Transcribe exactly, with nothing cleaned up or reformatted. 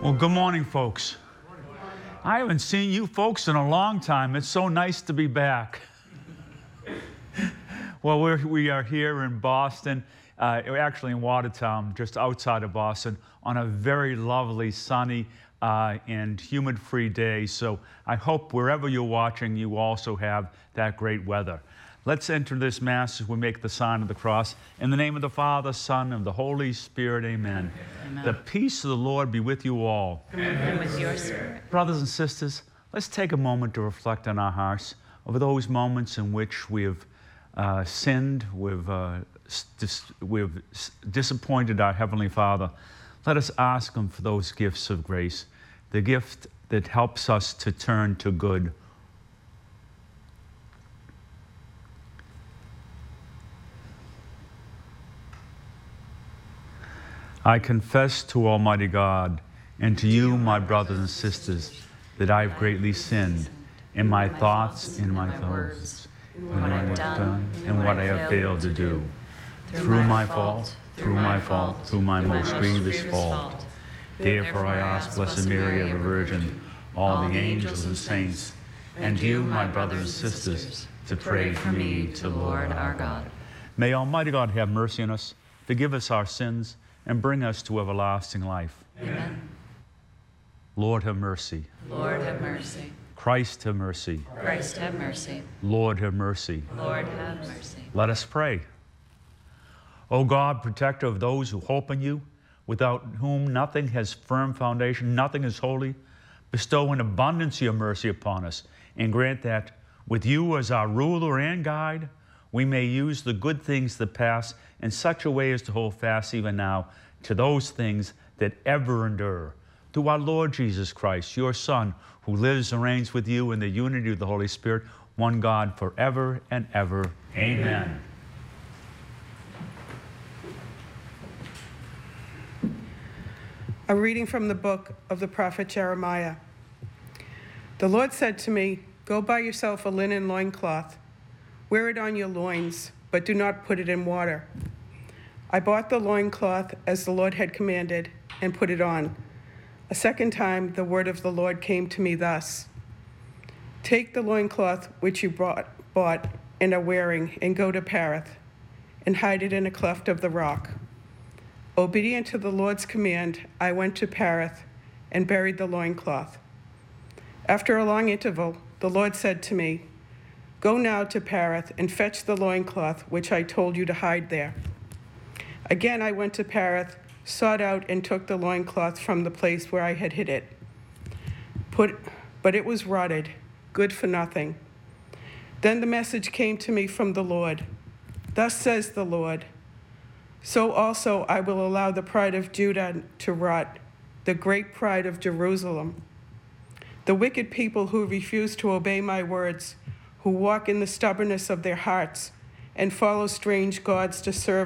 Well, good morning, folks. I haven't seen you folks in a long time. It's so nice to be back. Well, we're, we are here in Boston, uh, we're actually in Watertown, just outside of Boston, on a very lovely, sunny, uh, and humid-free day. So I hope wherever you're watching, you also have that great weather. Let's enter this Mass as we make the sign of the cross. In the name of the Father, Son, and the Holy Spirit, amen. Amen. The peace of the Lord be with you all. And with your spirit. Brothers and sisters, let's take a moment to reflect on our hearts over those moments in which we have uh, sinned, we've, uh, dis we've disappointed our Heavenly Father. Let us ask Him for those gifts of grace, the gift that helps us to turn to good. I confess to Almighty God and to you, my brothers and sisters, that I have greatly sinned in my thoughts, in my words, in what I have done, and what I have failed to do. Through my fault, through my fault, through my most grievous fault. Therefore I ask Blessed Mary, ever Virgin, all the angels and saints, and you, my brothers and sisters, to pray for me to Lord our God. May Almighty God have mercy on us, forgive us our sins, and bring us to everlasting life. Amen. Lord, have mercy. Lord, have mercy. Christ, have mercy. Christ, have mercy. Lord, have mercy. Lord, have mercy. Let us pray. O God, protector of those who hope in you, without whom nothing has firm foundation, nothing is holy, bestow in abundance your mercy upon us, and grant that, with you as our ruler and guide, we may use the good things that pass in such a way as to hold fast even now to those things that ever endure. Through our Lord Jesus Christ, your Son, who lives and reigns with you in the unity of the Holy Spirit, one God, forever and ever. Amen. A reading from the book of the prophet Jeremiah. The Lord said to me, "Go buy yourself a linen loincloth. Wear it on your loins, but do not put it in water." I bought the loincloth as the Lord had commanded and put it on. A second time, the word of the Lord came to me thus: "Take the loincloth which you brought, bought and are wearing, and go to Parath, and hide it in a cleft of the rock." Obedient to the Lord's command, I went to Parath and buried the loincloth. After a long interval, the Lord said to me, "Go now to Parath and fetch the loincloth which I told you to hide there." Again I went to Parath, sought out and took the loincloth from the place where I had hid it. Put, but it was rotted, good for nothing. Then the message came to me from the Lord. Thus says the Lord, "So also I will allow the pride of Judah to rot, the great pride of Jerusalem. The wicked people who refuse to obey my words, who walk in the stubbornness of their hearts and follow strange gods to serve